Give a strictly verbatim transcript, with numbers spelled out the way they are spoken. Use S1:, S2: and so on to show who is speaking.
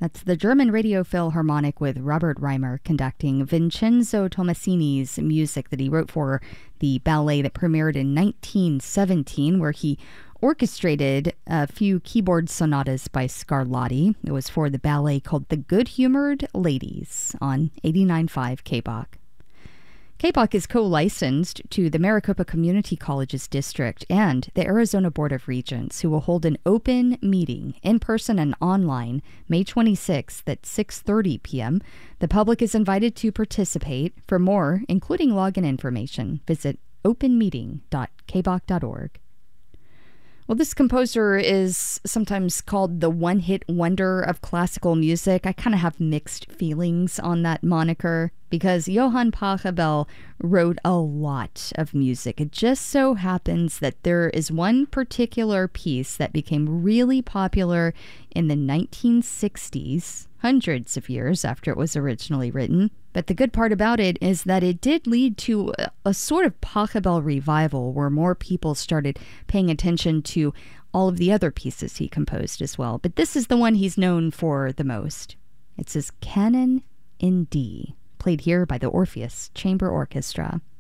S1: That's the German Radio Philharmonic with Robert Reimer conducting Vincenzo Tommasini's music that he wrote for the ballet that premiered in nineteen seventeen, where he orchestrated a few keyboard sonatas by Scarlatti. It was for the ballet called The Good-Humored Ladies on eighty-nine point five K B O C. K B O C is co-licensed to the Maricopa Community Colleges District and the Arizona Board of Regents, who will hold an open meeting in person and online May twenty-sixth at six thirty p.m. The public is invited to participate. For more, including login information, visit open meeting dot k b o c dot org. Well, this composer is sometimes called the one-hit wonder of classical music. I kind of have mixed feelings on that moniker because Johann Pachelbel wrote a lot of music. It just so happens that there is one particular piece that became really popular in the nineteen sixties, hundreds of years after it was originally written. But the good part about it is that it did lead to a, a sort of Pachelbel revival where more people started paying attention to all of the other pieces he composed as well. But this is the one he's known for the most. It's his Canon in D, played here by the Orpheus Chamber Orchestra.